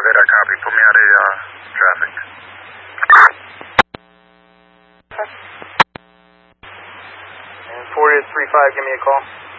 Radar, copy. Put me out of traffic. 40 to 35, give me a call.